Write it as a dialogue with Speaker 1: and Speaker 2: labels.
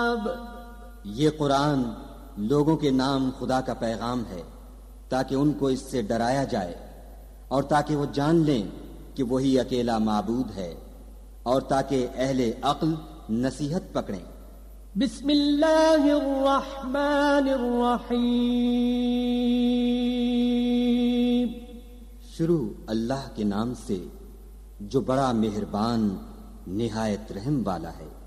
Speaker 1: ये कुरान लोगों के नाम खुदा का पैगाम है ताकि उनको इससे डराया जाए और ताकि वो जान लें कि वही अकेला माबूद है और ताकि अहले अक्ल नसीहत पकड़ें।
Speaker 2: बिस्मिल्लाहिर्रहमानिर्रहीम।
Speaker 1: शुरू अल्लाह के नाम से जो बड़ा मेहरबान निहायत रहम वाला है।